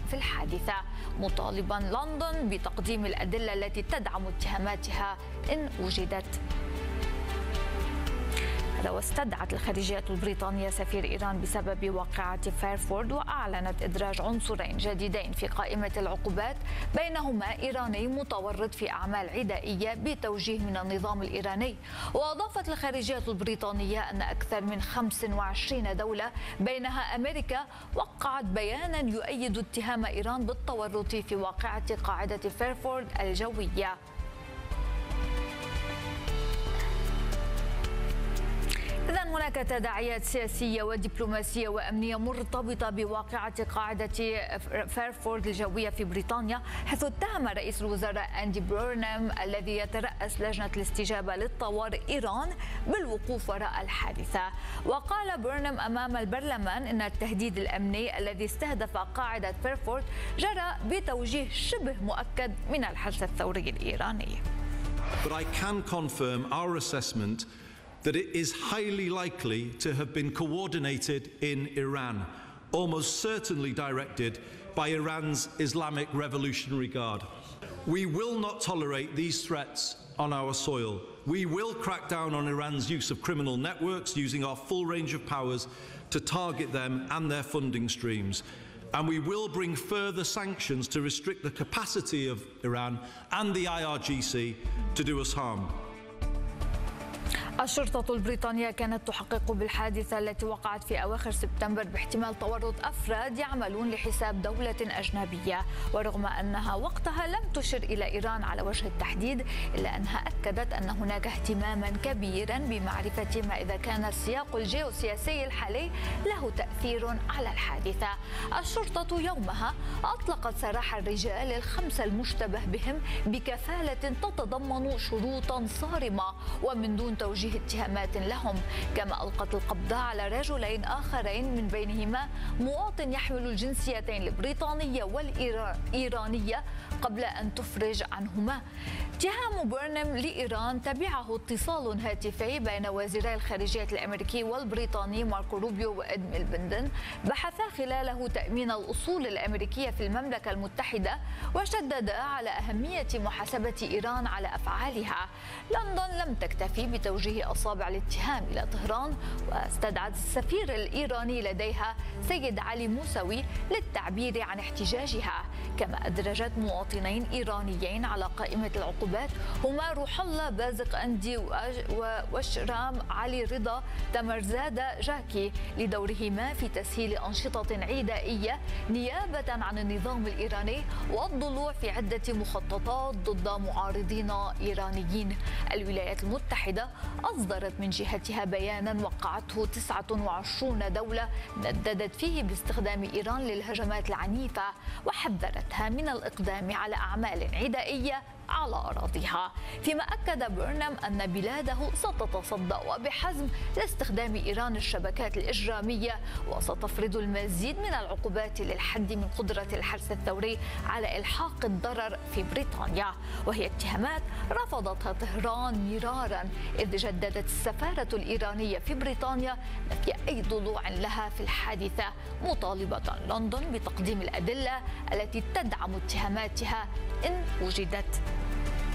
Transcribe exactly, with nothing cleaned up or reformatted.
في الحادثة، مطالبا لندن بتقديم الأدلة التي تدعم اتهاماتها إن وجدت. واستدعت الخارجية البريطانية سفير إيران بسبب واقعة فيرفورد، وأعلنت إدراج عنصرين جديدين في قائمة العقوبات، بينهما إيراني متورط في أعمال عدائية بتوجيه من النظام الإيراني. وأضافت الخارجية البريطانية أن أكثر من خمس وعشرين دولة بينها أمريكا وقعت بيانا يؤيد اتهام إيران بالتورط في واقعة قاعدة فيرفورد الجوية. إذن هناك تداعيات سياسية ودبلوماسية وأمنية مرتبطة بواقعة قاعدة فيرفورد الجوية في بريطانيا، حيث اتهم رئيس الوزراء أندي بورنهام الذي يترأس لجنة الاستجابة للطوارئ إيران بالوقوف وراء الحادثة. وقال بورنهام أمام البرلمان أن التهديد الأمني الذي استهدف قاعدة فيرفورد جرى بتوجيه شبه مؤكد من الحرس الثوري الإيراني. But I can confirm our assessment that it is highly likely to have been coordinated in Iran, almost certainly directed by Iran's Islamic Revolutionary Guard. We will not tolerate these threats on our soil. We will crack down on Iran's use of criminal networks, using our full range of powers to target them and their funding streams. And we will bring further sanctions to restrict the capacity of Iran and the I R G C to do us harm. الشرطة البريطانية كانت تحقق بالحادثة التي وقعت في أواخر سبتمبر باحتمال تورط أفراد يعملون لحساب دولة أجنبية، ورغم أنها وقتها لم تشر إلى إيران على وجه التحديد، إلا أنها أكدت أن هناك اهتماما كبيرا بمعرفة ما إذا كان السياق الجيوسياسي الحالي له تأثير على الحادثة. الشرطة يومها أطلقت سراح الرجال الخمسة المشتبه بهم بكفالة تتضمن شروطا صارمة ومن دون توجيه اتهامات لهم، كما ألقت القبض على رجلين آخرين من بينهما مواطن يحمل الجنسيتين البريطانية والإيرانية قبل أن تفرج عنهما. اتهام بورنهام لإيران تبعه اتصال هاتفي بين وزيري الخارجية الأمريكي والبريطاني ماركو روبيو وإد ميلبندن بحثا خلاله تأمين الأصول الأمريكية في المملكة المتحدة، وشددا على أهمية محاسبة إيران على أفعالها. لندن لم تكتفي بتوجيه أصابع الاتهام إلى طهران، واستدعت السفير الإيراني لديها سيد علي موسوي للتعبير عن احتجاجها، كما أدرجت مواطنين إيرانيين على قائمة العقوبات هما روح الله بازق أندي وشرام علي رضا تمرزادة جاكي لدورهما في تسهيل أنشطة عدائية نيابة عن النظام الإيراني والضلوع في عدة مخططات ضد معارضين إيرانيين. الولايات المتحدة أصدرت من جهتها بيانا وقعته تسعة وعشرين دولة نددت فيه باستخدام إيران للهجمات العنيفة، وحذرتها من الإقدام على أعمال عدائية على أراضيها، فيما أكد بورنهام أن بلاده ستتصدى وبحزم لاستخدام إيران الشبكات الإجرامية، وستفرض المزيد من العقوبات للحد من قدرة الحرس الثوري على إلحاق الضرر في بريطانيا، وهي اتهامات رفضتها طهران مرارا، إذ جددت السفارة الإيرانية في بريطانيا نفي أي ضلوع لها في الحادثة، مطالبة لندن بتقديم الأدلة التي تدعم اتهاماتها إن وجدت.